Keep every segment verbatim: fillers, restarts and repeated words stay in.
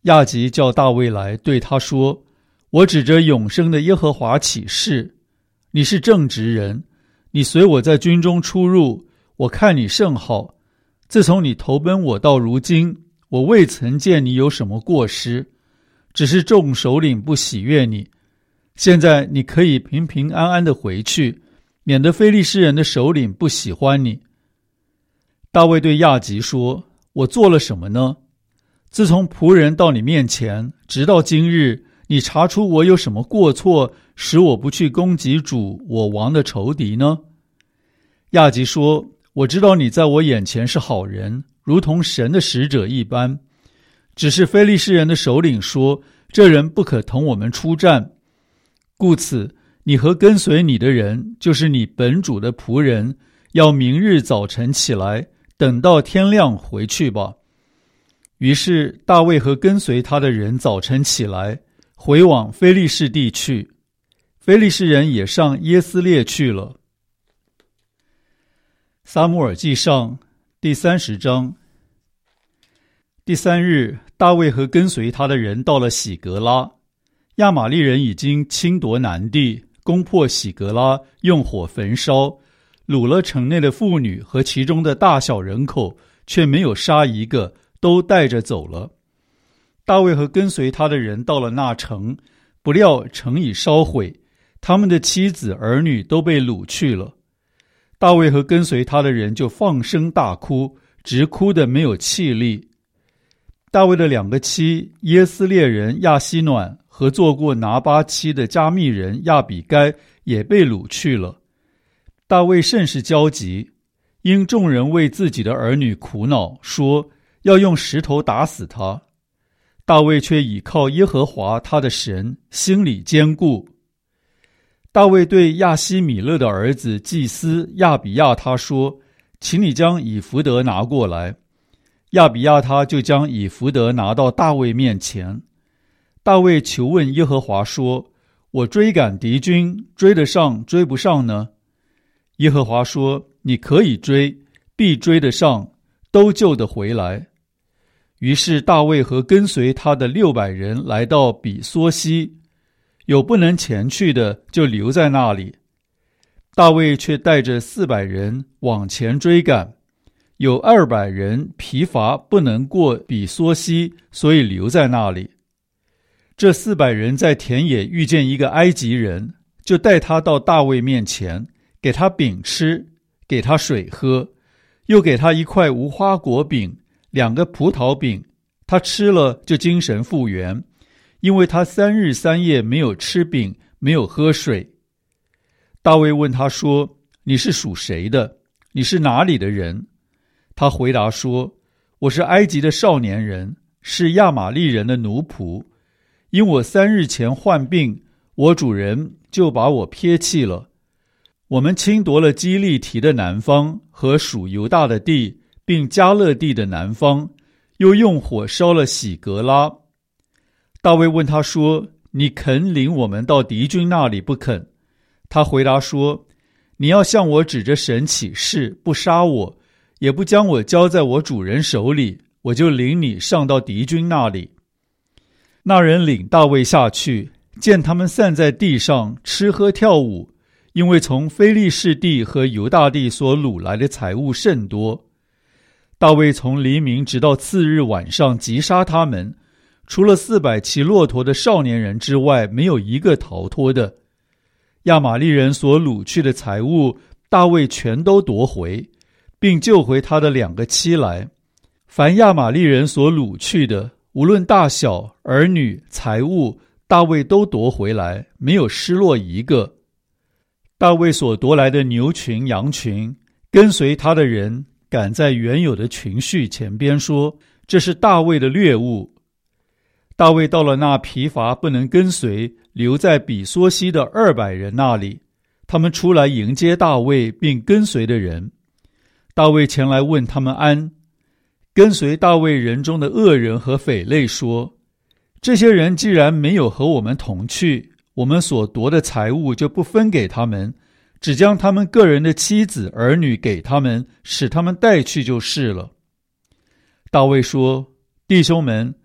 亚吉叫大卫来，对他说：我指着永生的耶和华起誓，你是正直人，你随我在军中出入，我看你甚好。自从你投奔我到如今，我未曾见你有什么过失，只是众首领不喜悦你。现在你可以平平安安地回去，免得非利士人的首领不喜欢你。大卫对亚吉说：我做了什么呢？自从仆人到你面前，直到今日，你查出我有什么过错，使我不去攻击主我王的仇敌呢？亚吉说：我知道你在我眼前是好人，如同神的使者一般。只是非利士人的首领说，这人不可同我们出战。故此，你和跟随你的人，就是你本主的仆人，要明日早晨起来，等到天亮回去吧。于是大卫和跟随他的人早晨起来，回往非利士地去。非利士人也上耶斯列去了。撒母耳记上第三十章。第三日，大卫和跟随他的人到了喜格拉。亚玛力人已经侵夺南地，攻破喜格拉，用火焚烧，掳了城内的妇女和其中的大小人口，却没有杀一个，都带着走了。大卫和跟随他的人到了那城，不料城已烧毁，他们的妻子儿女都被掳去了。大卫和跟随他的人就放声大哭，直哭得没有气力。大卫的两个妻耶斯列人亚希暖和做过拿巴妻的加密人亚比该也被掳去了。大卫甚是焦急，因众人为自己的儿女苦恼，说要用石头打死他。大卫却倚靠耶和华他的神，心里坚固。大卫对亚希米勒的儿子祭司亚比亚他说：请你将以弗得拿过来。亚比亚他就将以弗得拿到大卫面前。大卫求问耶和华说：我追赶敌军，追得上追不上呢？耶和华说：你可以追，必追得上，都救得回来。于是大卫和跟随他的六百人来到比梭西，有不能前去的，就留在那里。大卫却带着四百人往前追赶，有二百人疲乏不能过比梭西，所以留在那里。这四百人在田野遇见一个埃及人，就带他到大卫面前，给他饼吃，给他水喝，又给他一块无花果饼，两个葡萄饼，他吃了就精神复原，因为他三日三夜没有吃饼，没有喝水。大卫问他说：你是属谁的？你是哪里的人？他回答说：我是埃及的少年人，是亚玛力人的奴仆。因我三日前患病，我主人就把我撇弃了。我们侵夺了基利提的南方和属犹大的地，并加勒地的南方，又用火烧了喜格拉。大卫问他说：你肯领我们到敌军那里不肯？他回答说：你要向我指着神起誓，不杀我，也不将我交在我主人手里，我就领你上到敌军那里。那人领大卫下去，见他们散在地上吃喝跳舞，因为从非利士地和犹大地所掳来的财物甚多。大卫从黎明直到次日晚上击杀他们，除了四百骑骆驼的少年人之外，没有一个逃脱的。亚玛力人所掳去的财物，大卫全都夺回，并救回他的两个妻来。凡亚玛力人所掳去的，无论大小、儿女、财物，大卫都夺回来，没有失落一个。大卫所夺来的牛群、羊群，跟随他的人赶在原有的群序前边说：这是大卫的掠物。大卫到了那疲乏不能跟随，留在比梭西的二百人那里，他们出来迎接大卫并跟随的人。大卫前来问他们安。跟随大卫人中的恶人和匪类说：这些人既然没有和我们同去，我们所夺的财物就不分给他们，只将他们个人的妻子儿女给他们，使他们带去就是了。大卫说：弟兄们，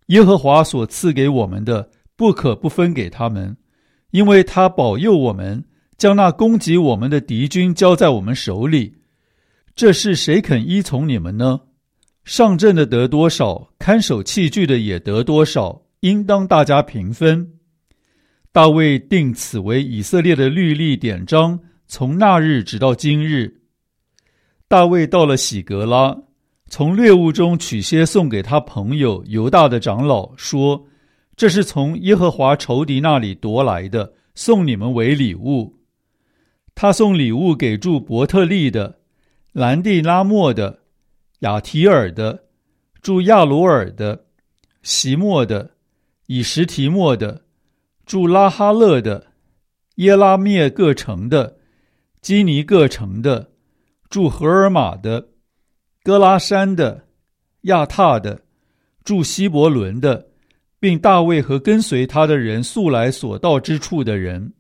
耶和华所赐给我们的，不可不分给他们，因为他保佑我们，将那攻击我们的敌军交在我们手里。这事谁肯依从你们呢？上阵的得多少，看守器具的也得多少，应当大家平分。大卫定此为以色列的律例典章，从那日直到今日。大卫到了喜革拉，从掠物中取些送给他朋友犹大的长老，说：这是从耶和华仇敌那里夺来的，送你们为礼物。他送礼物给住伯特利的、兰地拉莫的、亚提尔的、住亚罗尔的、席莫的、以实提莫的、住拉哈勒的、耶拉灭各城的、基尼各城的、住荷尔玛的、哥拉山的、亚塔的、住希伯伦的，并大卫和跟随他的人素来所到之处的人。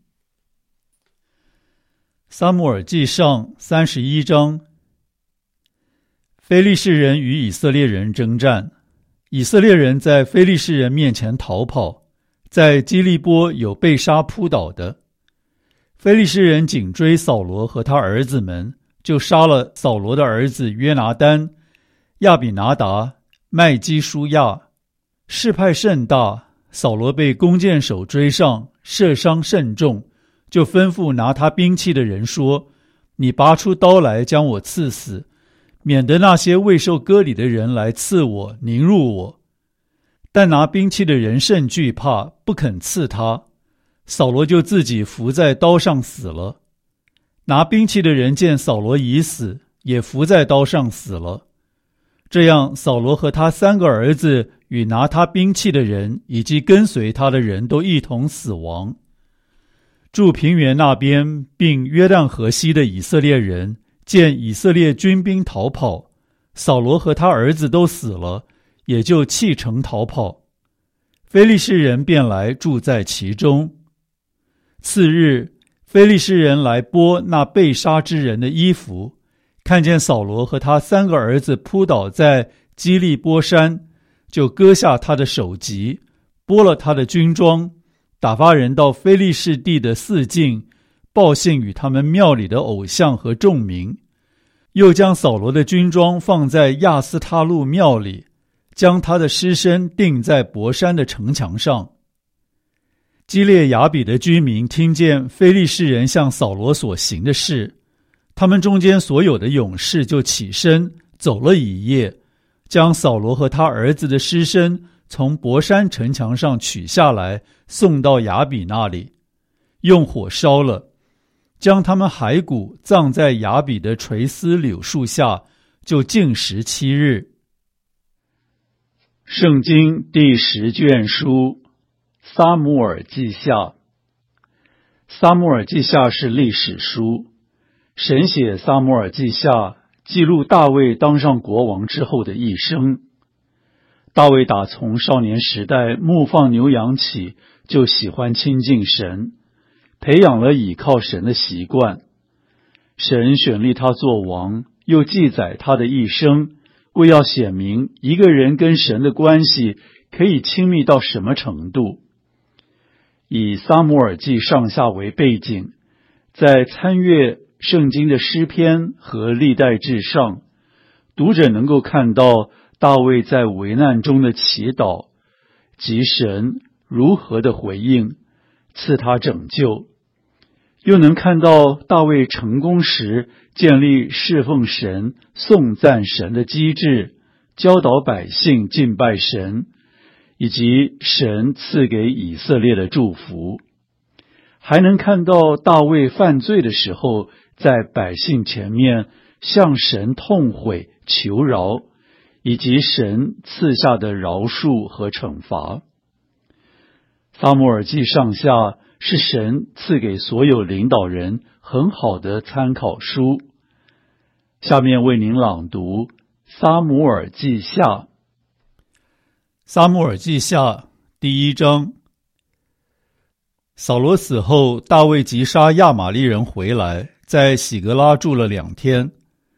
撒母耳记上三十一章。非利士人与以色列人征战，以色列人在非利士人面前逃跑，在基利波有被杀扑倒的。非利士人紧追扫罗和他儿子们，就杀了扫罗的儿子约拿单、亚比拿达、麦基舒亚。事派甚大，扫罗被弓箭手追上，射伤甚重，就吩咐拿他兵器的人说：你拔出刀来将我刺死，免得那些未受割礼的人来刺我，凌辱我。但拿兵器的人甚惧怕，不肯刺他。扫罗就自己伏在刀上死了。拿兵器的人见扫罗已死，也伏在刀上死了。这样，扫罗和他三个儿子与拿他兵器的人以及跟随他的人都一同死亡。住平原那边并约旦河西的以色列人见以色列军兵逃跑，扫罗和他儿子都死了，也就弃城逃跑。非利士人便来住在其中。次日，非利士人来剥那被杀之人的衣服，看见扫罗和他三个儿子扑倒在基利波山，就割下他的首级，剥了他的军装，打发人到非利士地的四境，报信与他们庙里的偶像和众民。又将扫罗的军装放在亚斯他路庙里，将他的尸身钉在伯山的城墙上。基列雅比的居民听见非利士人向扫罗所行的事，他们中间所有的勇士就起身走了一夜，将扫罗和他儿子的尸身从伯山城墙上取下来，送到雅比那里，用火烧了，将他们骸骨葬在雅比的垂丝柳树下，就禁食七日。圣经第十卷书撒母耳记下。撒母耳记下是历史书，神写撒母耳记下，记录大卫当上国王之后的一生。大卫打从少年时代牧放牛羊起，就喜欢亲近神，培养了倚靠神的习惯。神选立他做王，又记载他的一生，为要显明一个人跟神的关系可以亲密到什么程度。以撒母耳记上下为背景，在参阅圣经的诗篇和历代志上，读者能够看到大卫在危难中的祈祷，及神如何的回应，赐他拯救。又能看到大卫成功时建立侍奉神、颂赞神的机制，教导百姓敬拜神，以及神赐给以色列的祝福。还能看到大卫犯罪的时候，在百姓前面向神痛悔求饶，以及神赐下的饶恕和惩罚。撒母耳记上下是神赐给所有领导人很好的参考书。下面为您朗读撒母耳记下。撒母耳记下第一章。扫罗死后，大卫击杀亚玛利人回来，在喜格拉住了两天。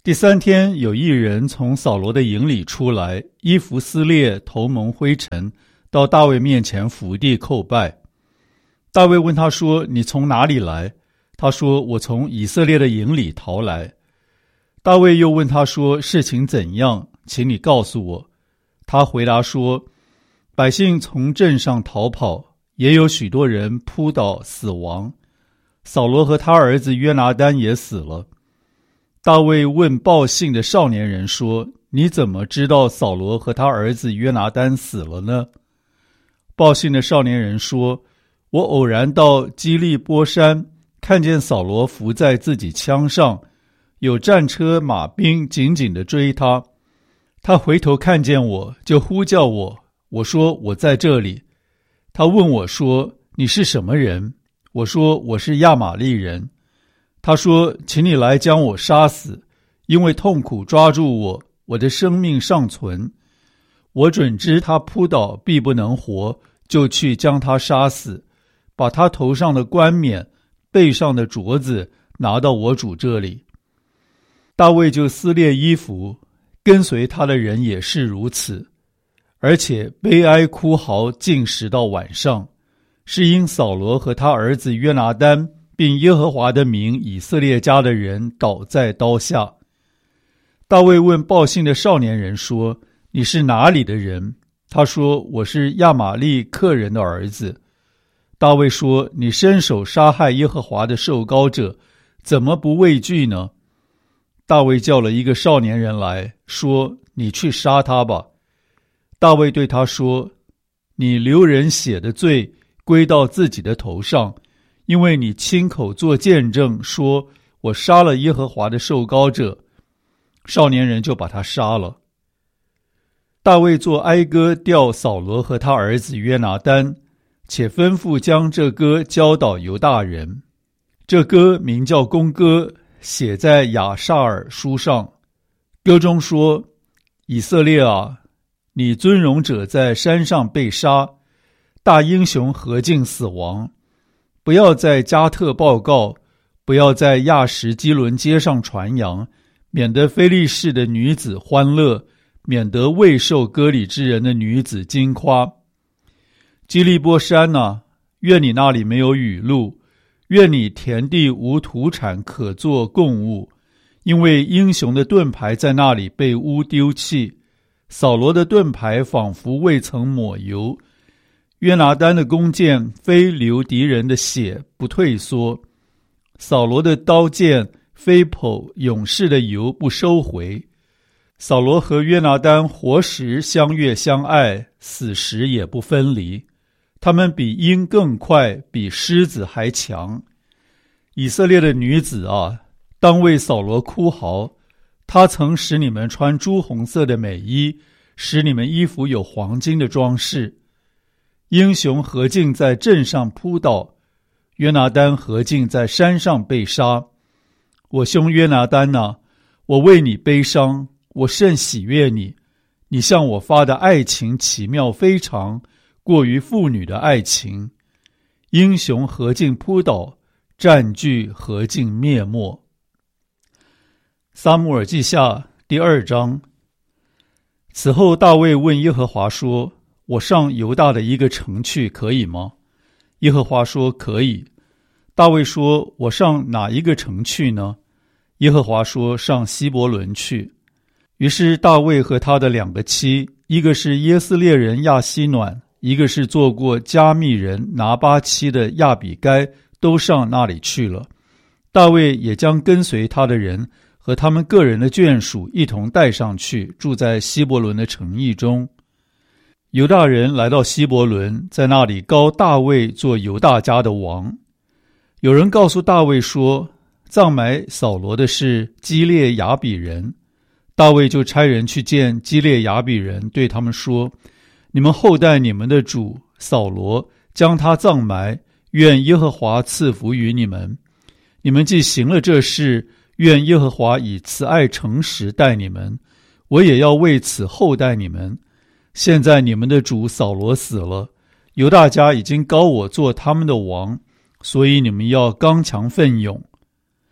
第三天，有一人从扫罗的营里出来，衣服撕裂，头蒙灰尘，到大卫面前伏地叩拜。大卫问他说：你从哪里来？他说：我从以色列的营里逃来。大卫又问他说：事情怎样？请你告诉我。他回答说：百姓从镇上逃跑，也有许多人扑倒死亡，扫罗和他儿子约拿单也死了。大卫问报信的少年人说：你怎么知道扫罗和他儿子约拿单死了呢？报信的少年人说：我偶然到基利波山，看见扫罗伏在自己枪上，有战车马兵紧紧地追他。他回头看见我，就呼叫我，我说：我在这里。他问我说：你是什么人？我说：我是亚玛利人。他说：请你来将我杀死，因为痛苦抓住我，我的生命尚存。我准知他扑倒必不能活，就去将他杀死，把他头上的冠冕、背上的镯子拿到我主这里。大卫就撕裂衣服，跟随他的人也是如此，而且悲哀哭嚎，尽食到晚上，是因扫罗和他儿子约拿单并耶和华的名以色列家的人倒在刀下。大卫问报信的少年人说：你是哪里的人？他说：我是亚玛利克人的儿子。大卫说：你伸手杀害耶和华的受膏者，怎么不畏惧呢？大卫叫了一个少年人来说：你去杀他吧。大卫对他说：你流人血的罪归到自己的头上，因为你亲口作见证说我杀了耶和华的受膏者。少年人就把他杀了。大卫作哀歌吊扫罗和他儿子约拿单，且吩咐将这歌教导犹大人。这歌名叫弓歌，写在亚萨尔书上。歌中说：以色列啊，你尊荣者在山上被杀，大英雄何竟死亡？不要在加特报告，不要在亚什基伦街上传扬，免得非利士的女子欢乐，免得未受割礼之人的女子惊夸。基利波山啊，愿你那里没有雨露，愿你田地无土产可作供物，因为英雄的盾牌在那里被污丢弃，扫罗的盾牌仿佛未曾抹油，约拿单的弓箭非流敌人的血不退缩，扫罗的刀剑非剖勇士的油不收回。扫罗和约拿单活时相悦相爱，死时也不分离。他们比鹰更快，比狮子还强。以色列的女子啊，当为扫罗哭嚎，他曾使你们穿朱红色的美衣，使你们衣服有黄金的装饰。英雄何竟在镇上扑倒，约拿单何竟在山上被杀。我兄约拿单啊，我为你悲伤，我甚喜悦你，你向我发的爱情奇妙非常，过于妇女的爱情。英雄何竟扑倒，战具何竟灭没。撒母耳记下第二章。此后大卫问耶和华说：我上犹大的一个城去可以吗？耶和华说：可以。大卫说：我上哪一个城去呢？耶和华说：上希伯伦去。于是大卫和他的两个妻，一个是耶斯列人亚希暖，一个是做过加密人拿巴妻的亚比该，都上那里去了。大卫也将跟随他的人和他们个人的眷属一同带上去，住在希伯伦的城邑中。犹大人来到希伯伦，在那里膏大卫做犹大家的王。有人告诉大卫说，葬埋扫罗的是基列雅比人。大卫就差人去见基列雅比人，对他们说：你们厚待你们的主扫罗，将他葬埋，愿耶和华赐福于你们。你们既行了这事，愿耶和华以慈爱诚实待你们，我也要为此厚待你们。现在你们的主扫罗死了，犹大家已经膏我做他们的王，所以你们要刚强奋勇。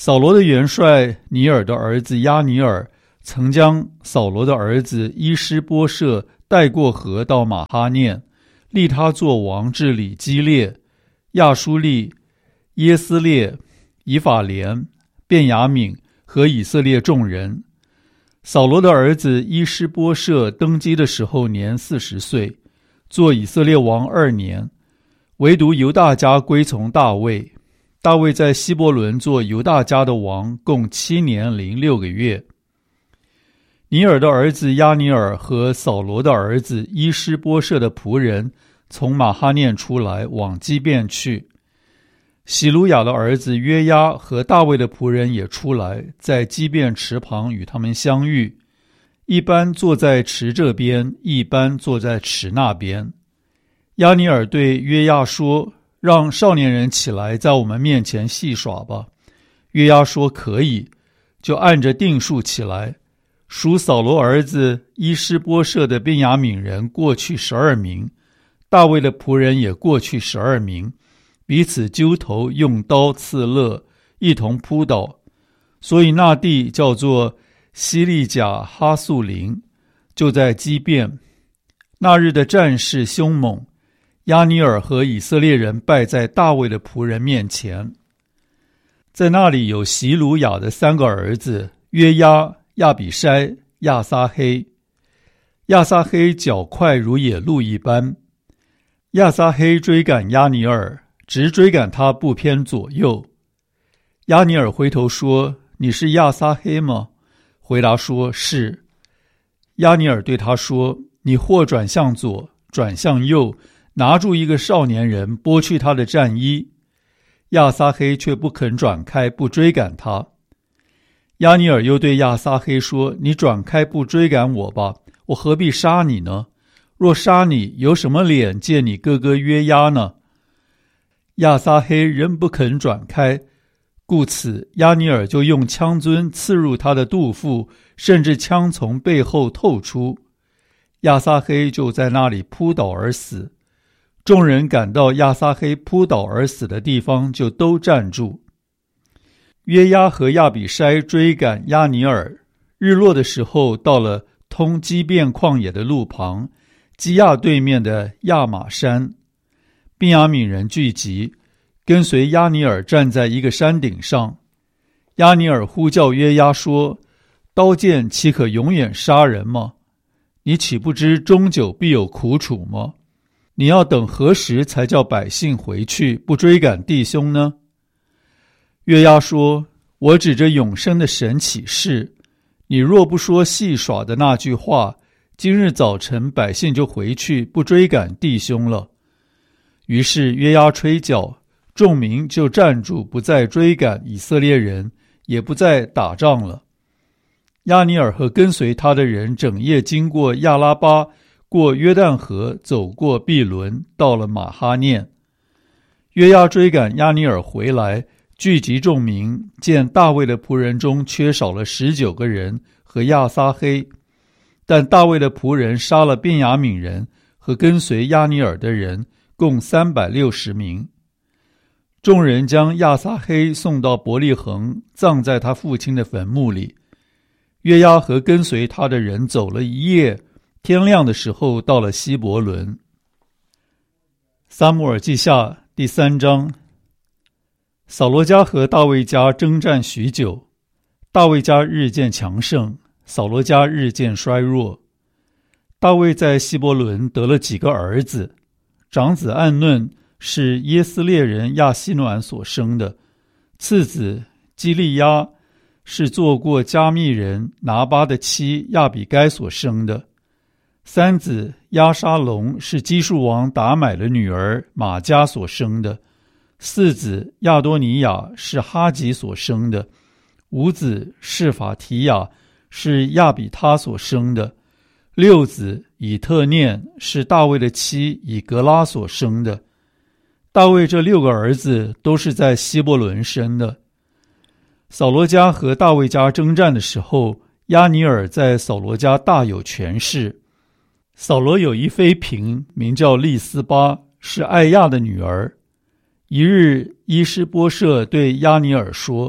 扫罗的元帅尼尔的儿子押尼尔曾将扫罗的儿子伊施波设带过河到马哈念，立他做王治理基列、亚舒利、耶斯列、以法莲、便雅悯和以色列众人。扫罗的儿子伊施波设登基的时候年四十岁，做以色列王二年，唯独犹大家归从大卫。大卫在希伯伦做犹大家的王，共七年零六个月。尼尔的儿子押尼尔和扫罗的儿子伊施波设的仆人从马哈念出来，往基遍去。喜鲁雅的儿子约押和大卫的仆人也出来，在基遍池旁与他们相遇，一般坐在池这边，一般坐在池那边。押尼尔对约押说，让少年人起来，在我们面前戏耍吧。约押说可以，就按着定数起来。属扫罗儿子伊施波设的便雅悯人过去十二名，大卫的仆人也过去十二名，彼此揪头，用刀刺勒，一同扑倒。所以那地叫做西利甲哈素林，就在基遍。那日的战事凶猛，押尼尔和以色列人败在大卫的仆人面前。在那里有洗鲁雅的三个儿子，约押、亚比筛、亚撒黑。亚撒黑脚快如野鹿一般，亚撒黑追赶押尼尔，直追赶他不偏左右。押尼尔回头说，你是亚撒黑吗？回答说，是。押尼尔对他说，你或转向左，转向右，拿住一个少年人，剥去他的战衣。亚撒黑却不肯转开，不追赶他。押尼尔又对亚撒黑说，你转开不追赶我吧，我何必杀你呢？若杀你，有什么脸见你哥哥约押呢？亚撒黑仍不肯转开，故此押尼尔就用枪樽刺入他的肚腹，甚至枪从背后透出。亚撒黑就在那里扑倒而死。众人赶到亚撒黑扑倒而死的地方，就都站住。约押和亚比筛追赶押尼尔，日落的时候到了通基遍旷野的路旁，基亚对面的亚玛山。便雅悯人聚集，跟随押尼尔站在一个山顶上。押尼尔呼叫约押说，刀剑岂可永远杀人吗？你岂不知终久必有苦楚吗？你要等何时才叫百姓回去，不追赶弟兄呢？约押说，我指着永生的神起誓，你若不说戏耍的那句话，今日早晨百姓就回去，不追赶弟兄了。于是约押吹角，众民就站住，不再追赶以色列人，也不再打仗了。押尼尔和跟随他的人整夜经过亚拉巴，过约旦河，走过毕伦，到了马哈念。约押追赶押尼尔回来，聚集众民，见大卫的仆人中缺少了十九个人和亚撒黑，但大卫的仆人杀了便雅悯人和跟随押尼尔的人，共三百六十名。众人将亚撒黑送到伯利恒，葬在他父亲的坟墓里。约押和跟随他的人走了一夜，天亮的时候到了希伯伦。撒母耳记下第三章。扫罗家和大卫家征战许久，大卫家日渐强盛，扫罗家日渐衰弱。大卫在希伯伦得了几个儿子，长子暗嫩是耶斯列人亚希暖所生的，次子基利押是做过加密人拿巴的妻亚比该所生的，三子押沙龙是基述王达买的女儿玛迦所生的，四子亚多尼亚是哈吉所生的，五子示法提亚是亚比他所生的，六子以特念是大卫的妻以格拉所生的。大卫这六个儿子都是在希伯伦生的。扫罗家和大卫家征战的时候，押尼尔在扫罗家大有权势。扫罗有一妃嫔，名叫利斯巴，是艾亚的女儿。一日，伊施波设对押尼尔说，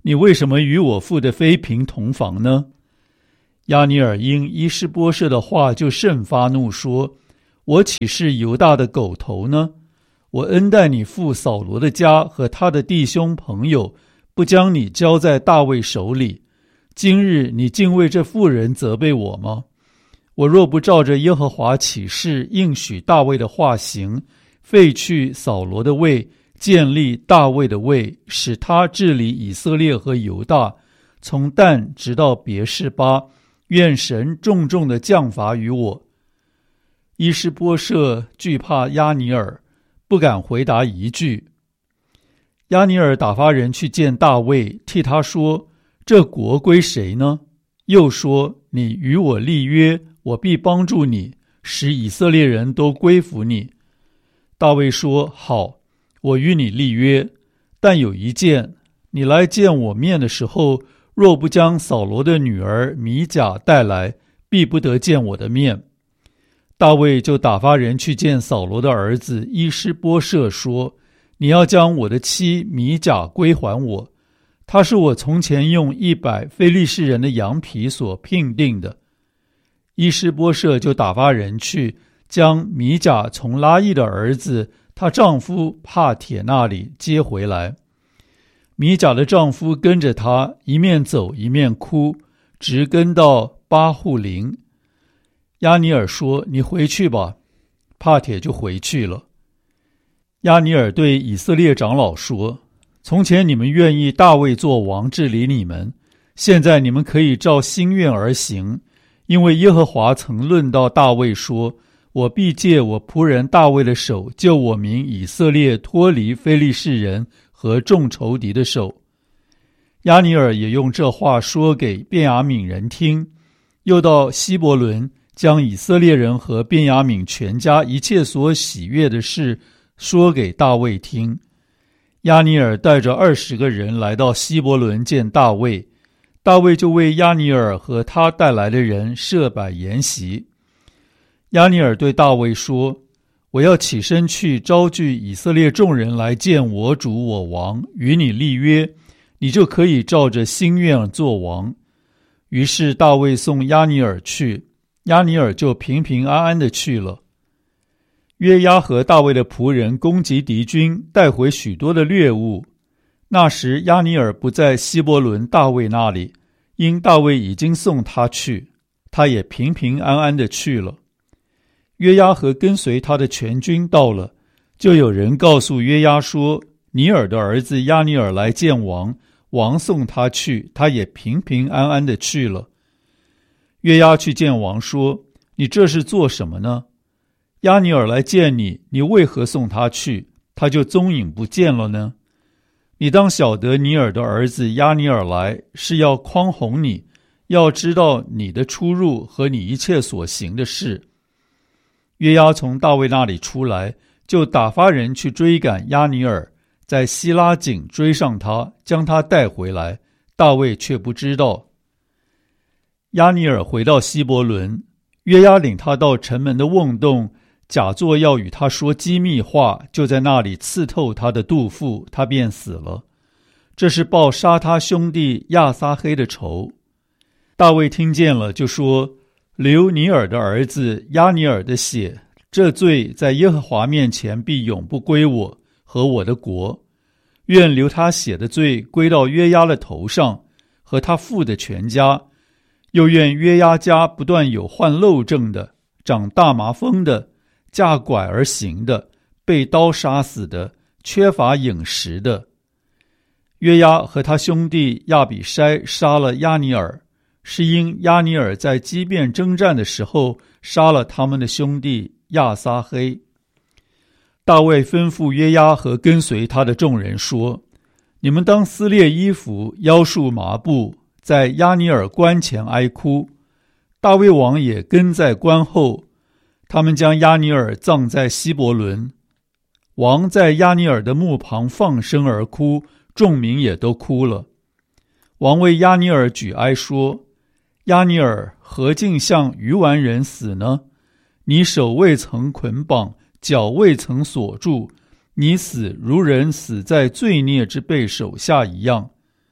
你为什么与我父的妃嫔同房呢？”押尼珥因伊施波设的话就甚发怒，说：“我岂是犹大的狗头呢？我恩待你父扫罗的家和他的弟兄朋友，不将你交在大卫手里。今日你竟为这妇人责备我吗？我若不照着耶和华起誓应许大卫的话行，废去扫罗的位，建立大卫的位，使他治理以色列和犹大，从但直到别是巴，愿神重重的降罚于我。”伊施波设惧怕押尼珥，不敢回答一句。押尼珥打发人去见大卫，替他说：“这国归谁呢？”又说：“你与我立约，我必帮助你，使以色列人都归服你。”大卫说：“好，我与你立约，但有一件，你来见我面的时候，若不将扫罗的女儿米甲带来，必不得见我的面。”大卫就打发人去见扫罗的儿子伊施波设，说：“你要将我的妻米甲归还我，她是我从前用一百非利士人的羊皮所聘定的。”伊施波设就打发人去，将米甲从拉亿的儿子她丈夫帕铁那里接回来。米甲的丈夫跟着她，一面走一面哭，直跟到巴户林。押尼珥说：“你回去吧。”帕铁就回去了。押尼珥对以色列长老说：“从前你们愿意大卫做王治理你们，现在你们可以照心愿而行，因为耶和华曾论到大卫说：我必借我仆人大卫的手，救我民以色列脱离非利士人和众仇敌的手。”押尼珥也用这话说给便雅悯人听，又到希伯伦，将以色列人和便雅悯全家一切所喜悦的事说给大卫听。押尼珥带着二十个人来到希伯伦见大卫，大卫就为押尼珥和他带来的人设摆筵席。押尼珥对大卫说：“我要起身去招聚以色列众人来见我主我王，与你立约，你就可以照着心愿做王。”于是大卫送押尼珥去，押尼珥就平平安安地去了。约押和大卫的仆人攻击敌军，带回许多的掠物。那时押尼珥不在希伯伦大卫那里，因大卫已经送他去，他也平平安安地去了。约押和跟随他的全军到了，就有人告诉约押说：“尼珥的儿子押尼珥来见王，王送他去，他也平平安安地去了。”约押去见王说：“你这是做什么呢？押尼珥来见你，你为何送他去，他就踪影不见了呢？你当晓得尼珥的儿子押尼珥来，是要匡宏你，要知道你的出入和你一切所行的事。”约押从大卫那里出来，就打发人去追赶押尼珥，在希拉井追上他，将他带回来，大卫却不知道。押尼珥回到希伯伦，约押领他到城门的瓮洞，假作要与他说机密话，就在那里刺透他的肚腹，他便死了。这是报杀他兄弟亚撒黑的仇。大卫听见了，就说：“流尼珥的儿子押尼珥的血，这罪在耶和华面前必永不归我和我的国。愿流他血的罪归到约押的头上，和他父的全家。又愿约押家不断有患漏症的，长大麻风的，架拐而行的，被刀杀死的，缺乏饮食的。”约押和他兄弟亚比筛杀了押尼珥，是因押尼珥在基遍征战的时候杀了他们的兄弟亚撒黑。大卫吩咐约押和跟随他的众人说：“你们当撕裂衣服，腰束麻布，在押尼珥棺前哀哭。”大卫王也跟在棺后，他们将押尼珥葬在希伯伦。王在押尼珥的墓旁放声而哭，众民也都哭了。王为押尼珥举哀说：“押尼珥何竟像愚顽人死呢？你手未曾捆绑，脚未曾锁住，你死如人死在罪孽之辈手下一样。”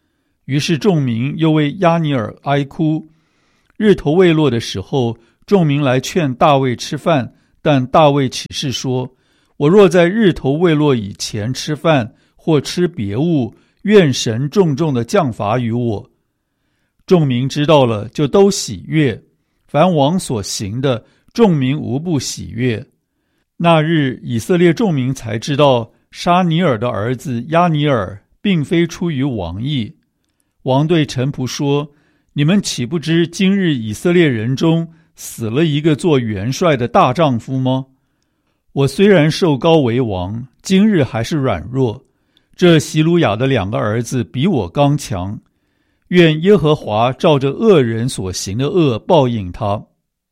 于是众民又为押尼珥哀哭。日头未落的时候，众民来劝大卫吃饭，但大卫起誓说：我若在日头未落以前吃饭，或吃别物，愿神重重的降罚于我。众民知道了，就都喜悦。凡王所行的，众民无不喜悦。那日以色列众民才知道，沙尼尔的儿子押尼珥并非出于王意。王对臣仆说：你们岂不知今日以色列人中死了一个做元帅的大丈夫吗？我虽然受膏为王，今日还是软弱。这希鲁雅的两个儿子比我刚强，愿耶和华照着恶人所行的恶报应他。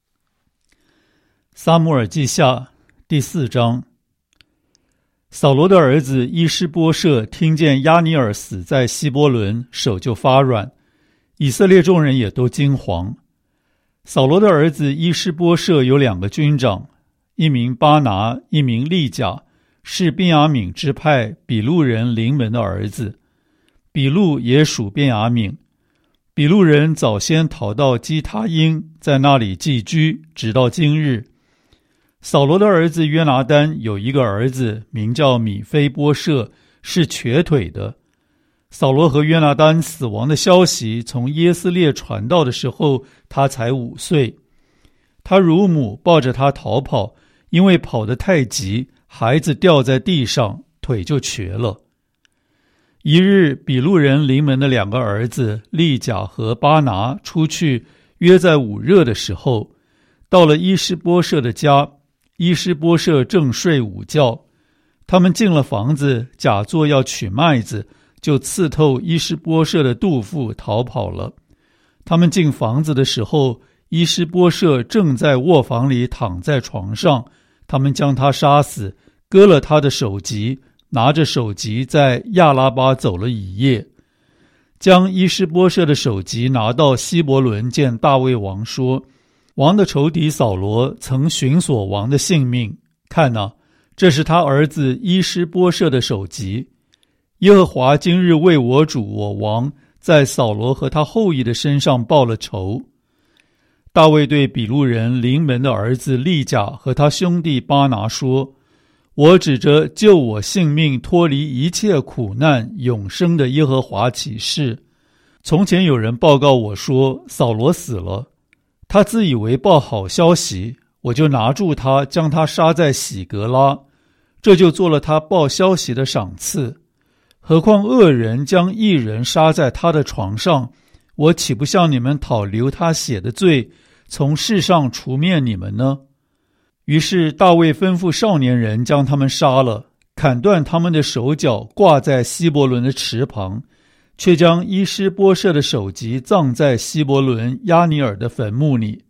撒母耳记下第四章。扫罗的儿子伊施波设听见押尼珥死在希伯伦，手就发软，以色列众人也都惊惶。扫罗的儿子伊施波设有两个军长，一名巴拿，一名利甲，是便雅悯支派比路人临门的儿子。比路也属便雅悯。比路人早先逃到基他因，在那里寄居，直到今日。扫罗的儿子约拿单有一个儿子，名叫米非波设，是瘸腿的。扫罗和约拿单死亡的消息从耶斯列传到的时候，他才五岁。他乳母抱着他逃跑，因为跑得太急，孩子掉在地上，腿就瘸了。一日，比路人临门的两个儿子利甲和巴拿出去，约在午热的时候，到了伊施波设的家。伊施波设正睡午觉，他们进了房子，假作要取麦子，就刺透伊施波设的肚腹，逃跑了。他们进房子的时候，伊施波设正在卧房里躺在床上，他们将他杀死，割了他的首级，拿着首级在亚拉巴走了一夜。将伊施波设的首级拿到希伯伦见大卫王，说：王的仇敌扫罗曾寻索王的性命，看哪，这是他儿子伊施波设的首级。耶和华今日为我主我王在扫罗和他后裔的身上报了仇。大卫对比路人临门的儿子利甲和他兄弟巴拿说：我指着救我性命脱离一切苦难永生的耶和华起誓，从前有人报告我说扫罗死了，他自以为报好消息，我就拿住他，将他杀在喜格拉，这就做了他报消息的赏赐。何况恶人将义人杀在他的床上，我岂不向你们讨流他血的罪，从世上除灭你们呢？于是大卫吩咐少年人将他们杀了，砍断他们的手脚，挂在希伯伦的池旁，却将伊施波设的首级葬在希伯伦押尼珥的坟墓里。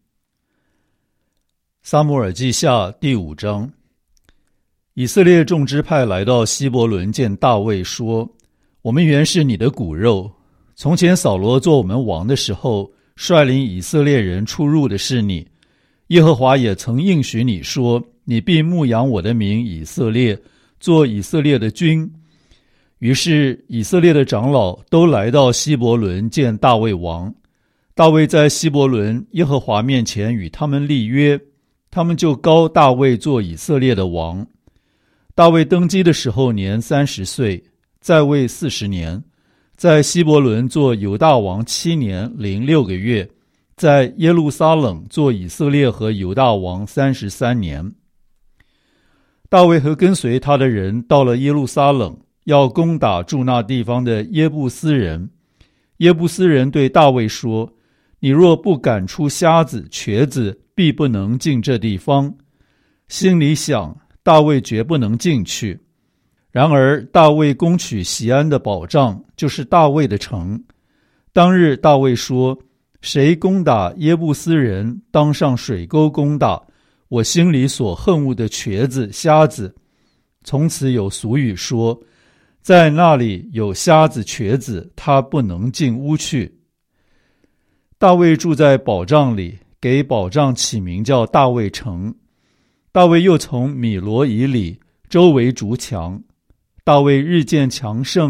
撒母耳记下第五章。以色列众支派来到希伯伦见大卫，说：我们原是你的骨肉，从前扫罗做我们王的时候，率领以色列人出入的是你。耶和华也曾应许你说，你必牧养我的民以色列，做以色列的君。于是以色列的长老都来到希伯伦见大卫王。大卫在希伯伦耶和华面前与他们立约，他们就膏大卫做以色列的王。大卫登基的时候年三十岁，在位四十年，在希伯伦做犹大王七年零六个月，在耶路撒冷做以色列和犹大王三十三年。大卫和跟随他的人到了耶路撒冷，要攻打住那地方的耶布斯人。耶布斯人对大卫说：你若不赶出瞎子瘸子，必不能进这地方。心里想，大卫绝不能进去。然而大卫攻取锡安的保障，就是大卫的城。当日大卫说：谁攻打耶布斯人，当上水沟攻打我心里所恨恶的瘸子瞎子。从此有俗语说，在那里有瞎子瘸子，他不能进屋去。大卫住在保障里，给保障起名叫大卫城。大卫又从米罗以里周围筑墙。大卫日渐强盛，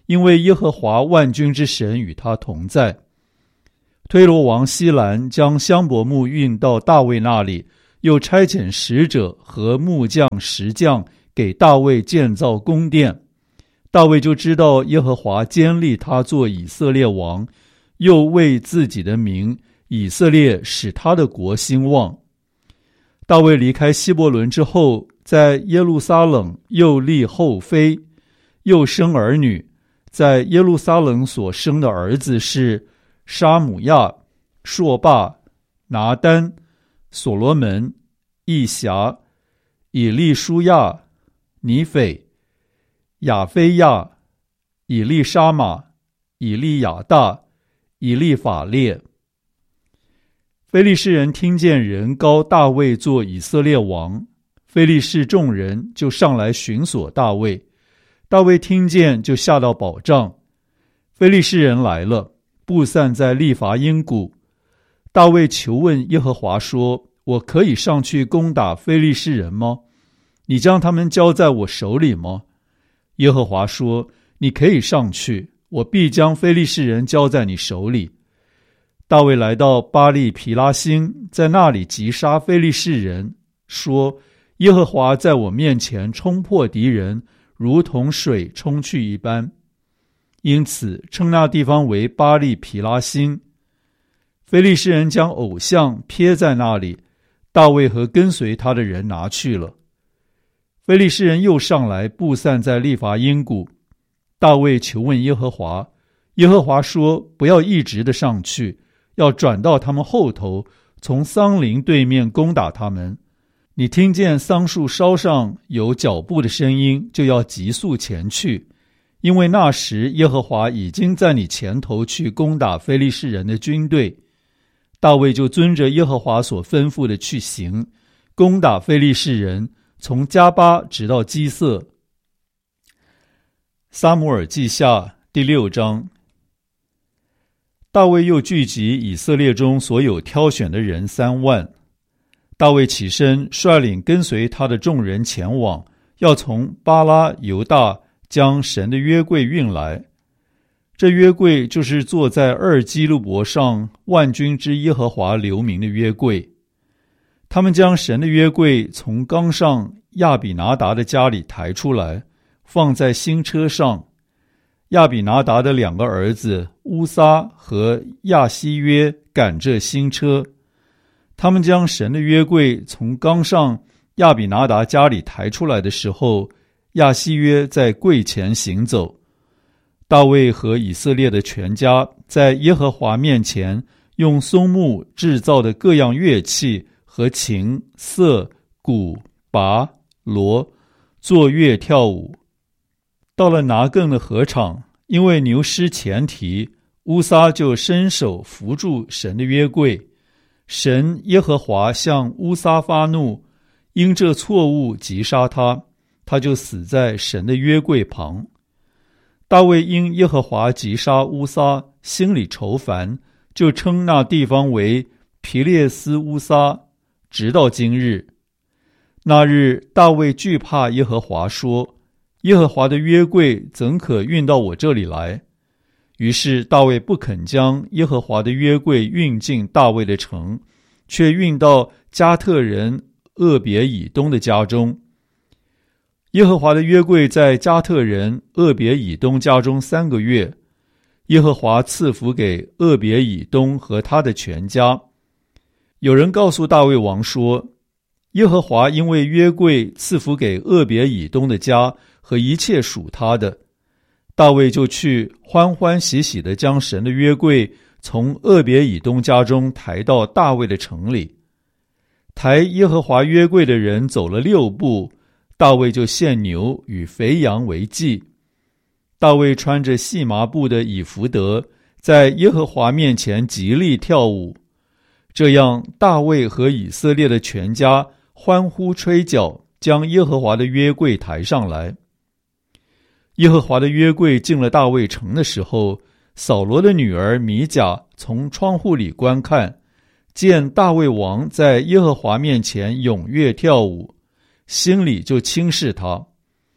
因为耶和华万军之神与他同在。推罗王西兰将香柏木运到大卫那里，又差遣使者和木匠、石匠给大卫建造宫殿。大卫就知道耶和华坚立他做以色列王，又为自己的名以色列使他的国兴旺。大卫离开希伯伦之后，在耶路撒冷又立后妃，又生儿女。在耶路撒冷所生的儿子是沙姆亚、朔霸、拿单、所罗门、义侠、以利舒亚、尼斐、亚非亚、以利沙玛、以利亚大、以利法列。非利士人听见人膏大卫做以色列王，非利士众人就上来寻索大卫。大卫听见，就下到保障。非利士人来了，布散在利乏音谷。大卫求问耶和华说：我可以上去攻打非利士人吗？你将他们交在我手里吗？耶和华说：你可以上去，我必将非利士人交在你手里。大卫来到巴利皮拉星，在那里击杀非利士人，说：耶和华在我面前冲破敌人，如同水冲去一般。因此称那地方为巴利皮拉星。非利士人将偶像撇在那里，大卫和跟随他的人拿去了。非利士人又上来布散在利乏音谷。大卫求问耶和华，耶和华说：不要一直的上去，要转到他们后头，从桑林对面攻打他们。你听见桑树梢上有脚步的声音，就要急速前去，因为那时耶和华已经在你前头去攻打非利士人的军队。大卫就遵着耶和华所吩咐的去行，攻打非利士人，从加巴直到基色。撒母耳记下第六章。大卫又聚集以色列中所有挑选的人三万。大卫起身，率领跟随他的众人前往，要从巴拉犹大将神的约柜运来。这约柜就是坐在二基路伯上万军之耶和华留名的约柜。他们将神的约柜从冈上亚比拿达的家里抬出来，放在新车上。亚比拿达的两个儿子乌撒和亚希约赶这新车。他们将神的约柜从冈上亚比拿达家里抬出来的时候，亚希约在柜前行走。大卫和以色列的全家在耶和华面前用松木制造的各样乐器和琴、瑟、鼓、拔、锣作乐跳舞。到了拿更的禾场，因为牛失前蹄，乌撒就伸手扶住神的约柜。神耶和华向乌撒发怒，因这错误击杀他，他就死在神的约柜旁。大卫因耶和华击杀乌撒，心里愁烦，就称那地方为皮列斯乌撒，直到今日。那日大卫惧怕耶和华，说：耶和华的约柜怎可运到我这里来？于是大卫不肯将耶和华的约柜运进大卫的城，却运到加特人厄别以东的家中。耶和华的约柜在加特人厄别以东家中三个月，耶和华赐福给厄别以东和他的全家。有人告诉大卫王说：耶和华因为约柜赐福给厄别以东的家和一切属他的。大卫就去欢欢喜喜地将神的约柜从厄别以东家中抬到大卫的城里。抬耶和华约柜的人走了六步，大卫就献牛与肥羊为祭。大卫穿着细麻布的以弗得，在耶和华面前极力跳舞。这样大卫和以色列的全家欢呼吹角，将耶和华的约柜抬上来。耶和华的约柜进了大卫城的时候，扫罗的女儿米甲从窗户里观看，见大卫王在耶和华面前踊跃跳舞，心里就轻视他。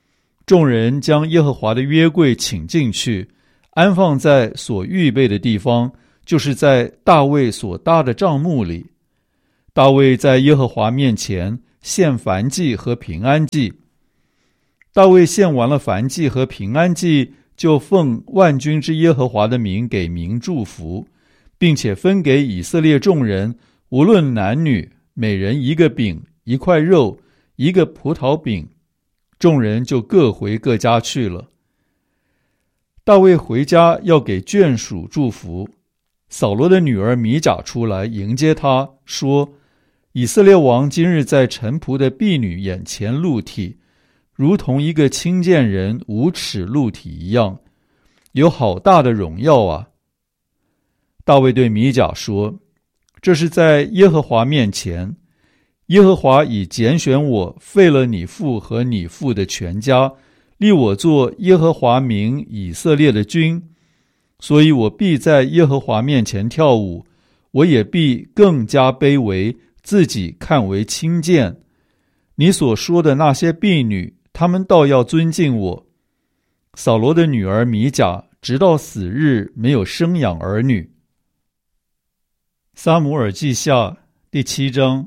众人将耶和华的约柜请进去，安放在所预备的地方，就是在大卫所搭的帐幕里。大卫在耶和华面前献燔祭和平安祭。大卫献完了燔祭和平安祭，就奉万军之耶和华的名给民祝福，并且分给以色列众人，无论男女，每人一个饼，一块肉，一个葡萄饼。众人就各回各家去了。大卫回家要给眷属祝福，扫罗的女儿米甲出来迎接他，说：以色列王今日在臣仆的婢女眼前露体，如同一个轻贱人无耻露体一样，有好大的荣耀啊！大卫对米甲说：这是在耶和华面前，耶和华已拣选我，废了你父和你父的全家，立我做耶和华名以色列的君，所以我必在耶和华面前跳舞，我也必更加卑微，自己看为轻贱。你所说的那些婢女，他们倒要尊敬我。扫罗的女儿米甲直到死日没有生养儿女。撒母耳记下第七章。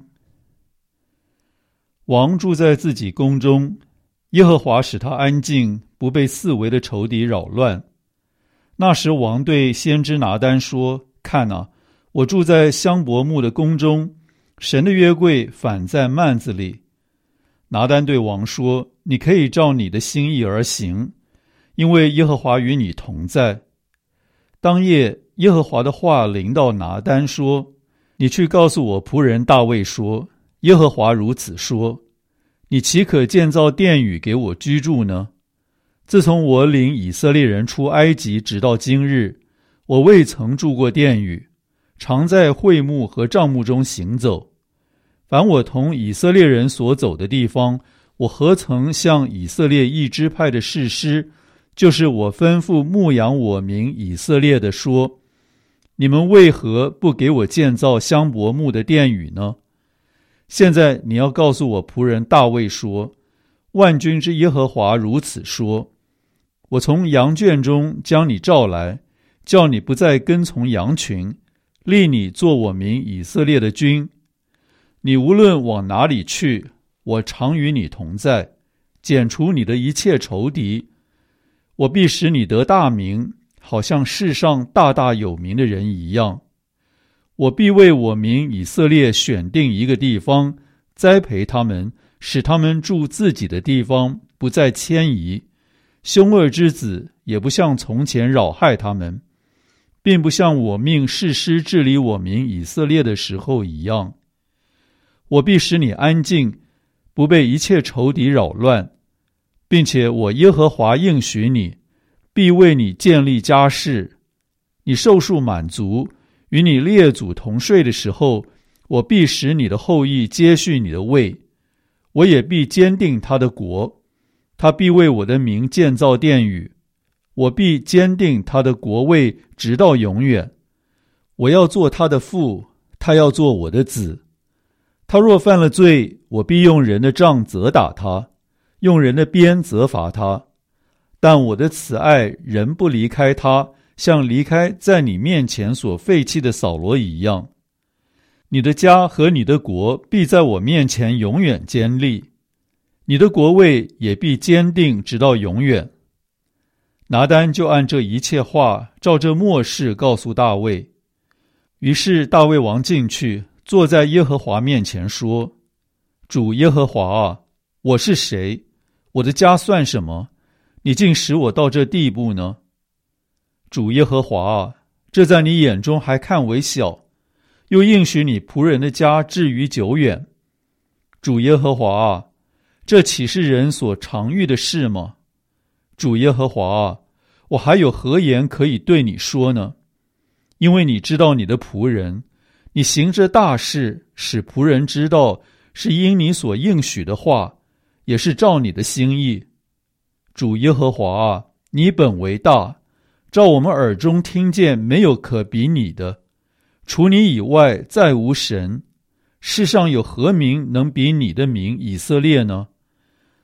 王住在自己宫中，耶和华使他安静，不被四围的仇敌扰乱。那时王对先知拿单说：看啊，我住在香柏木的宫中，神的约柜反在幔子里。拿单对王说：你可以照你的心意而行，因为耶和华与你同在。当夜，耶和华的话临到拿单说：你去告诉我仆人大卫说，耶和华如此说，你岂可建造殿宇给我居住呢？自从我领以色列人出埃及直到今日，我未曾住过殿宇，常在会幕和帐幕中行走。凡我同以色列人所走的地方，我何曾向以色列一支派的士师，就是我吩咐牧养我民以色列的说，你们为何不给我建造香柏木的殿宇呢？现在你要告诉我仆人大卫说，万军之耶和华如此说，我从羊圈中将你召来，叫你不再跟从羊群，立你做我民以色列的君。你无论往哪里去，我常与你同在，剪除你的一切仇敌。我必使你得大名，好像世上大大有名的人一样。我必为我民以色列选定一个地方，栽培他们，使他们住自己的地方，不再迁移。凶恶之子也不像从前扰害他们，并不像我命士师治理我民以色列的时候一样。我必使你安静，不被一切仇敌扰乱，并且我耶和华应许你，必为你建立家室。你寿数满足，与你列祖同睡的时候，我必使你的后裔接续你的位，我也必坚定他的国，他必为我的名建造殿宇，我必坚定他的国位直到永远。我要做他的父，他要做我的子。他若犯了罪，我必用人的杖责打他，用人的鞭责罚他。但我的慈爱仍不离开他，像离开在你面前所废弃的扫罗一样。你的家和你的国必在我面前永远坚立，你的国位也必坚定直到永远。拿单就按这一切话，照这默示告诉大卫。于是大卫王进去，坐在耶和华面前说：主耶和华啊，我是谁？我的家算什么？你竟使我到这地步呢？主耶和华啊，这在你眼中还看为小，又应许你仆人的家至于久远。主耶和华啊，这岂是人所常遇的事吗？主耶和华啊，我还有何言可以对你说呢？因为你知道你的仆人，你行这大事，使仆人知道是因你所应许的话，也是照你的心意。主耶和华啊，你本为大，照我们耳中听见没有可比你的，除你以外再无神。世上有何名能比你的名以色列呢？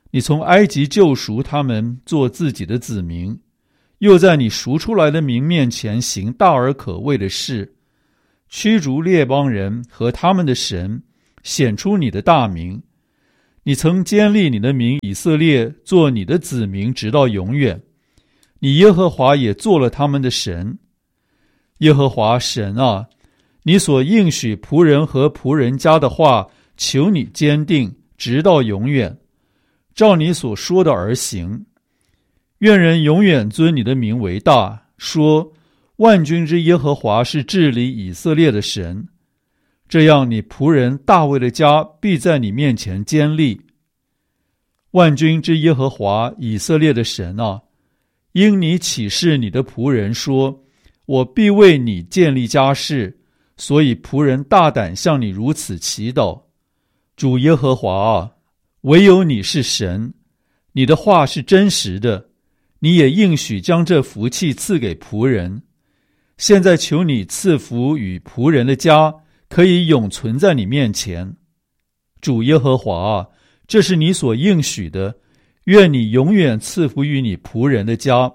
你从埃及救赎他们做自己的子民，又在你赎出来的民面前行大而可畏的事，驱逐列邦人和他们的神，显出你的大名。你曾坚立你的民以色列做你的子民直到永远，你耶和华也做了他们的神。耶和华神啊，你所应许仆人和仆人家的话，求你坚定直到永远，照你所说的而行。愿人永远尊你的名为大，说万军之耶和华是治理以色列的神。这样你仆人大卫的家必在你面前坚立。万军之耶和华以色列的神啊，因你启示你的仆人说，我必为你建立家室，所以仆人大胆向你如此祈祷。主耶和华啊，唯有你是神，你的话是真实的，你也应许将这福气赐给仆人。现在求你赐福与仆人的家，可以永存在你面前。主耶和华啊，这是你所应许的，愿你永远赐福于你仆人的家。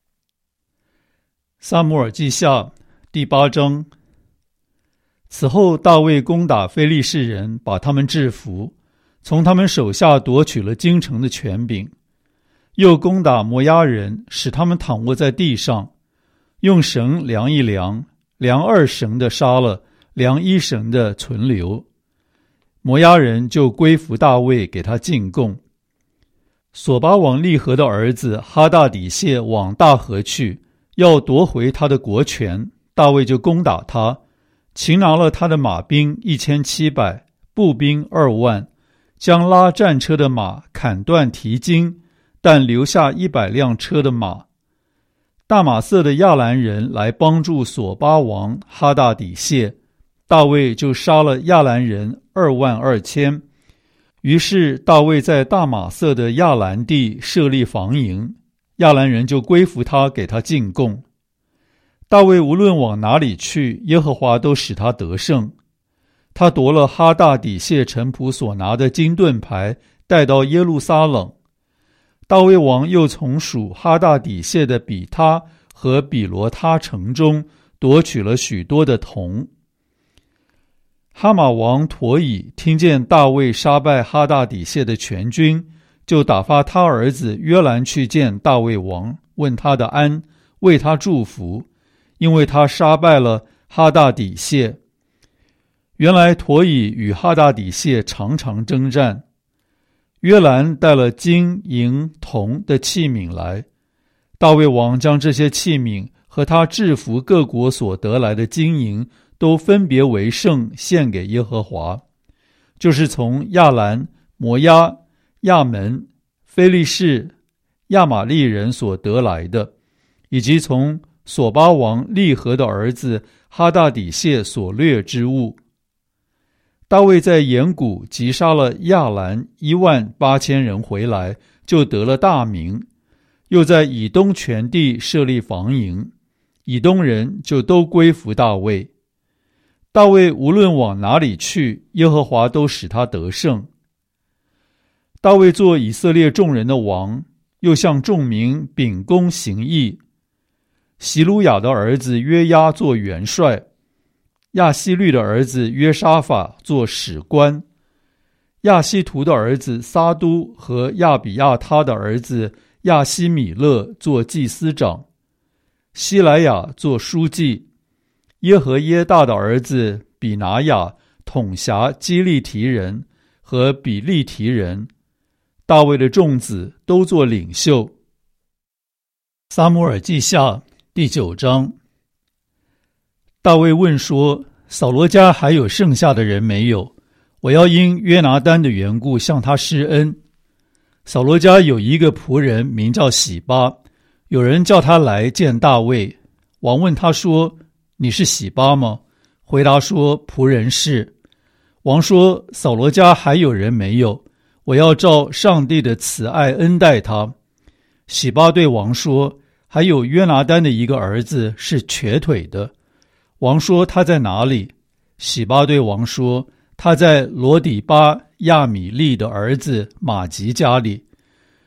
撒母耳记下第八章。此后大卫攻打非利士人，把他们制服，从他们手下夺取了京城的权柄，又攻打摩押人，使他们躺卧在地上，用绳量一量，量二绳的杀了，量一绳的存留。摩押人就归服大卫，给他进贡。索巴王利和的儿子哈大底谢往大河去，要夺回他的国权，大卫就攻打他，擒拿了他的马兵一千七百，步兵二万，将拉战车的马砍断蹄筋，但留下一百辆车的马。大马色的亚兰人来帮助索巴王哈大底谢，大卫就杀了亚兰人二万二千。于是大卫在大马色的亚兰地设立防营，亚兰人就归服他，给他进贡。大卫无论往哪里去，耶和华都使他得胜。他夺了哈大底谢臣仆所拿的金盾牌，带到耶路撒冷。大卫王又从属哈大底谢的比他和比罗他城中夺取了许多的铜。哈马王陀以听见大卫杀败哈大底谢的全军，就打发他儿子约兰去见大卫王，问他的安，为他祝福，因为他杀败了哈大底谢。原来陀以与哈大底谢常常征战。约兰带了金银铜的器皿来，大卫王将这些器皿和他制服各国所得来的金银都分别为圣，献给耶和华，就是从亚兰、摩押、亚门、非利士、亚玛利人所得来的，以及从索巴王利和的儿子哈大底谢所掠之物。大卫在盐谷击杀了亚兰一万八千人回来，就得了大名，又在以东全地设立防营，以东人就都归服大卫。大卫无论往哪里去，耶和华都使他得胜。大卫做以色列众人的王，又向众民秉公行义。席鲁雅的儿子约押做元帅，亚希律的儿子约沙法做史官，亚希图的儿子撒都和亚比亚他的儿子亚希米勒做祭司长，希莱亚做书记，耶和耶大的儿子比拿雅统辖基利提人和比利提人。大卫的众子都做领袖。撒母耳记下第九章。大卫问说，扫罗家还有剩下的人没有？我要因约拿单的缘故向他施恩。扫罗家有一个仆人名叫洗巴，有人叫他来见大卫。王问他说，你是洗巴吗？回答说，仆人是。王说，扫罗家还有人没有？我要照上帝的慈爱恩待他。洗巴对王说，还有约拿单的一个儿子是瘸腿的。王说，他在哪里？洗巴对王说，他在罗底巴亚米利的儿子马吉家里。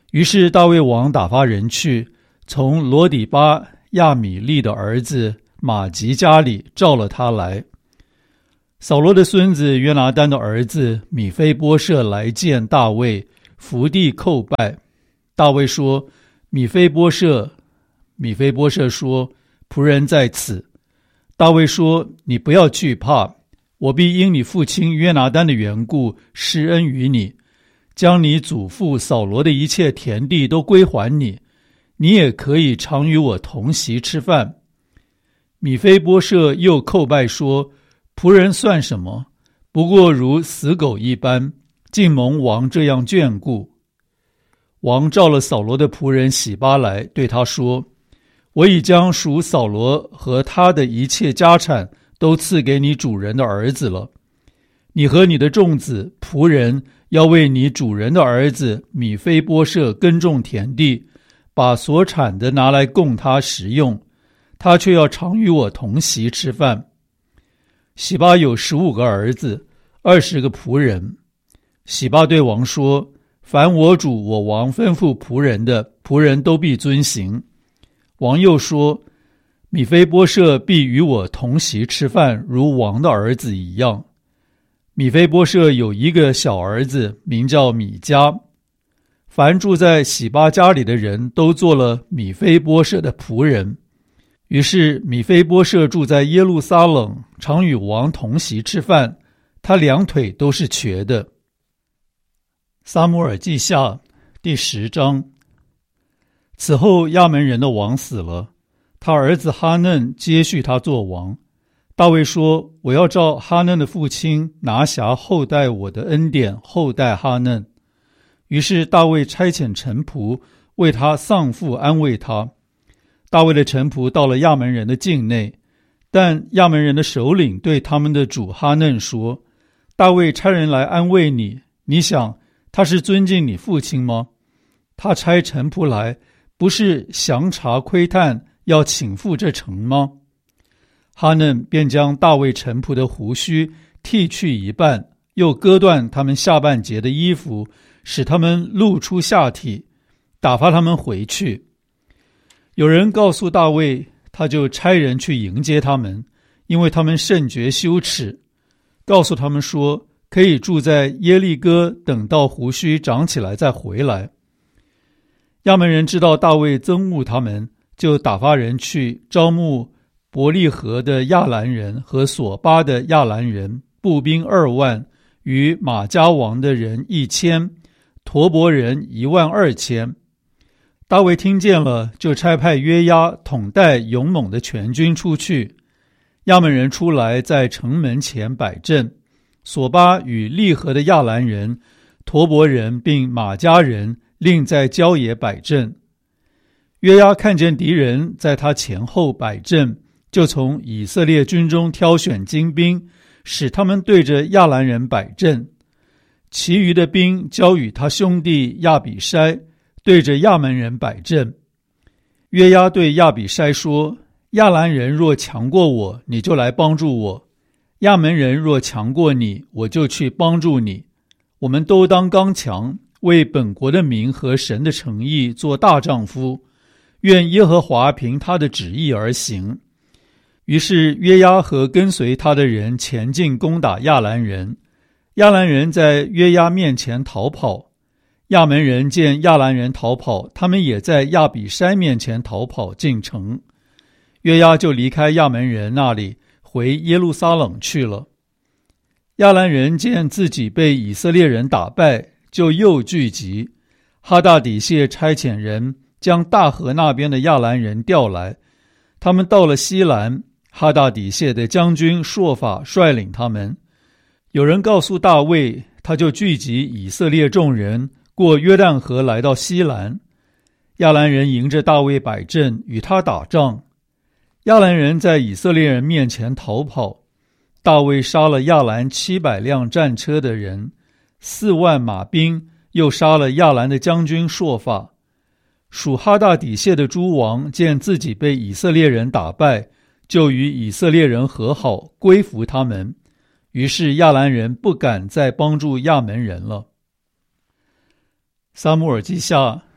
于是大卫王打发人去，从罗底巴亚米利的儿子马吉家里召了他来。扫罗的孙子约拿单的儿子米非波设来见大卫，伏地叩拜。大卫说：米非波设。米非波设说：仆人在此。大卫说：你不要惧怕，我必因你父亲约拿单的缘故施恩于你，将你祖父扫罗的一切田地都归还你，你也可以常与我同席吃饭。米非波设又叩拜说：仆人算什么？不过如死狗一般，竟蒙王这样眷顾。王召了扫罗的仆人洗巴来，对他说：我已将属扫罗和他的一切家产都赐给你主人的儿子了。你和你的众子仆人要为你主人的儿子米非波设耕种田地，把所产的拿来供他食用，他却要常与我同席吃饭。洗巴有十五个儿子，二十个仆人。洗巴对王说：凡我主我王吩咐仆人的，仆人都必遵行。王又说：米非波设必与我同席吃饭，如王的儿子一样。米非波设有一个小儿子，名叫米迦。凡住在洗巴家里的人都做了米非波设的仆人。于是米非波设住在耶路撒冷，常与王同席吃饭，他两腿都是瘸的。撒母耳记下第十章。此后亚门人的王死了，他儿子哈嫩接续他做王。大卫说：我要照哈嫩的父亲拿辖后代我的恩典后代哈嫩。于是大卫差遣臣仆为他丧父安慰他。大卫的臣仆到了亚门人的境内，但亚门人的首领对他们的主哈嫩说：大卫差人来安慰你，你想他是尊敬你父亲吗？他差臣仆来，不是详查窥探，要请赴这城吗？哈嫩便将大卫臣仆的胡须剃去一半，又割断他们下半截的衣服，使他们露出下体，打发他们回去。有人告诉大卫，他就差人去迎接他们，因为他们甚觉羞耻，告诉他们说，可以住在耶利哥，等到胡须长起来再回来。亚门人知道大卫憎恶他们，就打发人去招募伯利河的亚兰人和索巴的亚兰人，步兵二万，与马加王的人一千，陀伯人一万二千。大卫听见了，就差派约押统带勇猛的全军出去。亚门人出来，在城门前摆阵。索巴与利河的亚兰人、陀伯人并马加人另在郊野摆阵。约押看见敌人在他前后摆阵，就从以色列军中挑选精兵，使他们对着亚兰人摆阵。其余的兵交与他兄弟亚比筛，对着亚门人摆阵。约押对亚比筛说：亚兰人若强过我，你就来帮助我；亚门人若强过你，我就去帮助你。我们都当刚强，为本国的民和神的诚意做大丈夫，愿耶和华凭他的旨意而行。于是约押和跟随他的人前进攻打亚兰人，亚兰人在约押面前逃跑。亚门人见亚兰人逃跑，他们也在亚比筛面前逃跑进城。约押就离开亚门人那里，回耶路撒冷去了。亚兰人见自己被以色列人打败，就又聚集。哈大底谢差遣人将大河那边的亚兰人调来，他们到了西兰，哈大底谢的将军朔法率领他们。有人告诉大卫，他就聚集以色列众人，过约旦河来到西兰。亚兰人迎着大卫摆阵，与他打仗。亚兰人在以色列人面前逃跑，大卫杀了亚兰七百辆战车的人，四万马兵，又杀了亚兰的将军朔法。属哈大底谢的诸王见自己被以色列人打败，就与以色列人和好，归服他们。于是亚兰人不敢再帮助亚门人了。撒母耳记下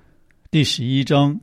第十一章。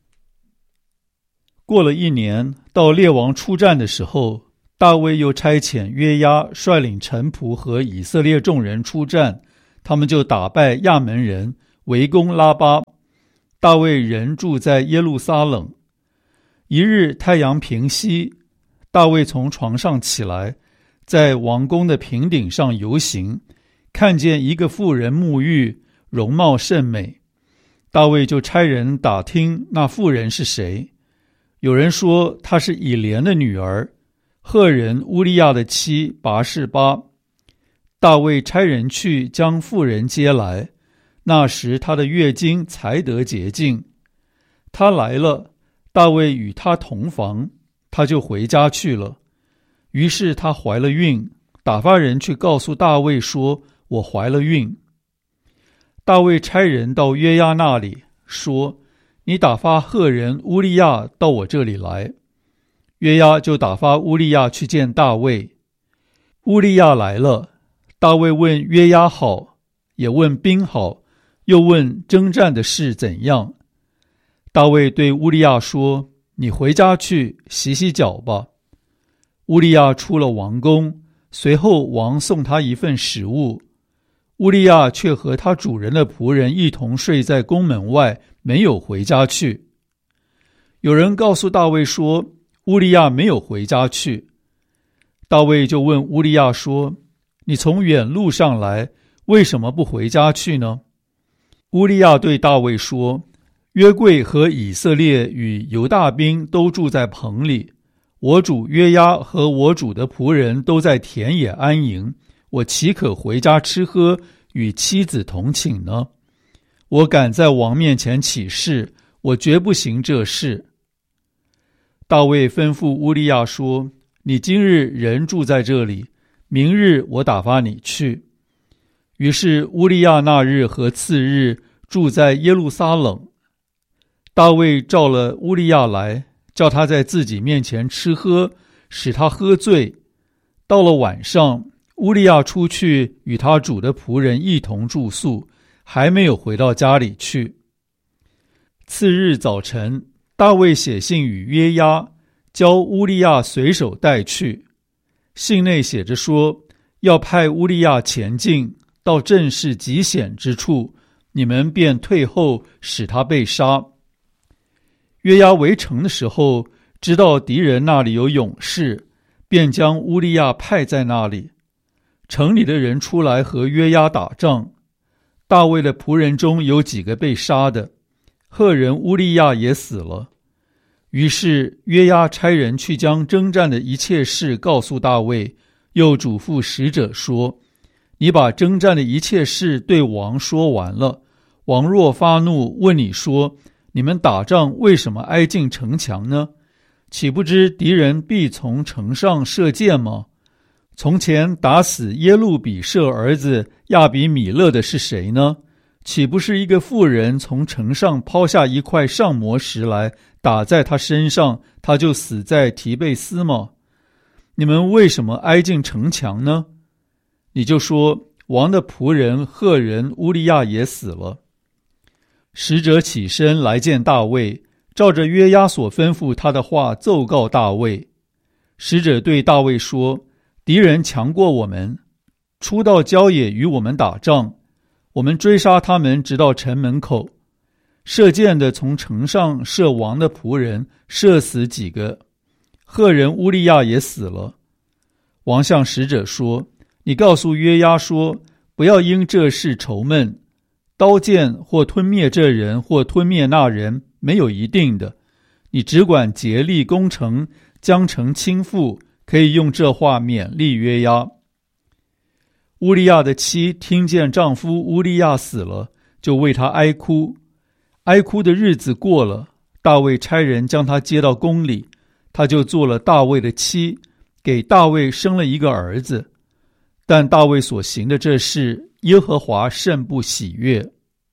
过了一年，到列王出战的时候，大卫又差遣约押率领臣仆和以色列众人出战，他们就打败亚门人，围攻拉巴。大卫仍住在耶路撒冷。一日太阳平西，大卫从床上起来，在王宫的平顶上游行，看见一个妇人沐浴，容貌甚美。大卫就差人打听那妇人是谁。有人说她是以莲的女儿，赫人乌利亚的妻拔示巴。大卫差人去将妇人接来，那时她的月经才得洁净。她来了，大卫与她同房，她就回家去了。于是她怀了孕，打发人去告诉大卫说，我怀了孕。大卫差人到约押那里，说，你打发赫人乌利亚到我这里来。约押就打发乌利亚去见大卫。乌利亚来了，大卫问约押好，也问兵好，又问征战的事怎样。大卫对乌利亚说，你回家去洗洗脚吧。乌利亚出了王宫，随后王送他一份食物。乌利亚却和他主人的仆人一同睡在宫门外，没有回家去。有人告诉大卫说，乌利亚没有回家去。大卫就问乌利亚说，你从远路上来，为什么不回家去呢？乌利亚对大卫说，约柜和以色列与犹大兵都住在棚里，我主约押和我主的仆人都在田野安营，我岂可回家吃喝，与妻子同寝呢？我敢在王面前起誓，我绝不行这事。大卫吩咐乌利亚说，你今日仍住在这里，明日我打发你去。于是乌利亚那日和次日住在耶路撒冷。大卫召了乌利亚来，叫他在自己面前吃喝，使他喝醉。到了晚上，乌利亚出去与他主的仆人一同住宿，还没有回到家里去。次日早晨，大卫写信与约押，教乌利亚随手带去。信内写着说，要派乌利亚前进，到正是极险之处，你们便退后，使他被杀。约押围城的时候，知道敌人那里有勇士，便将乌利亚派在那里。城里的人出来和约押打仗，大卫的仆人中有几个被杀的，赫人乌利亚也死了。于是约押差人去将征战的一切事告诉大卫，又嘱咐使者说，你把征战的一切事对王说完了，王若发怒问你说，你们打仗为什么挨近城墙呢？岂不知敌人必从城上射箭吗？从前打死耶路比舍儿子亚比米勒的是谁呢？岂不是一个妇人从城上抛下一块上磨石来，打在他身上，他就死在提贝斯吗？你们为什么挨近城墙呢？你就说，王的仆人赫人乌利亚也死了。使者起身来见大卫，照着约押所吩咐他的话奏告大卫。使者对大卫说，敌人强过我们，出到郊野与我们打仗，我们追杀他们直到城门口。射箭的从城上射王的仆人，射死几个，赫人乌利亚也死了。王向使者说，你告诉约押说，不要因这事愁闷，刀剑或吞灭这人或吞灭那人，没有一定的，你只管竭力攻城，将城倾覆，可以用这话勉励约押。乌利亚的妻听见丈夫乌利亚死了，就为他哀哭。哀哭的日子过了，大卫差人将他接到宫里，他就做了大卫的妻，给大卫生了一个儿子。但大卫所行的这事，耶和华甚不喜悦。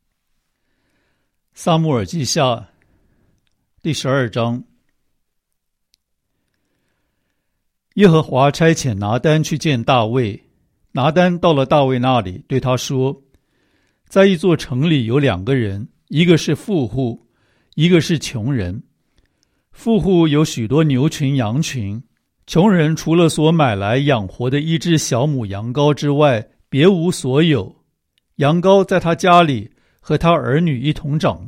撒母耳记下第十二章。耶和华差遣拿单去见大卫，拿单到了大卫那里，对他说，在一座城里有两个人，一个是富户， 一个是穷人。富户有许多牛群羊群，穷人除了所买来养活的一只小母羊羔之外，别无所有。羊羔在他家里和他儿女一同长